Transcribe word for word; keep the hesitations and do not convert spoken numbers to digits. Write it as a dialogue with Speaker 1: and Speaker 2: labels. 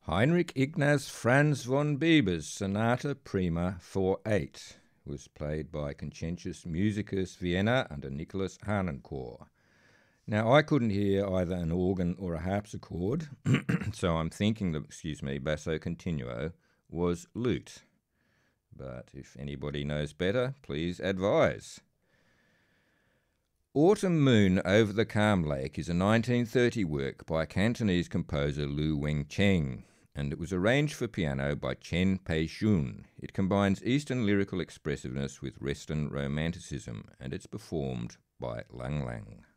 Speaker 1: Heinrich Ignaz Franz von Bieber's Sonata Prima four eight was played by Conscientius Musicus Vienna under Nicholas Harnoncourt. Now, I couldn't hear either an organ or a harpsichord, so I'm thinking that, excuse me, basso continuo was lute. But if anybody knows better, please advise. Autumn Moon Over the Calm Lake is a nineteen thirty work by Cantonese composer Lu Wengcheng, and it was arranged for piano by Chen Pei-shun. It combines Eastern lyrical expressiveness with Western romanticism, and it's performed by Lang Lang.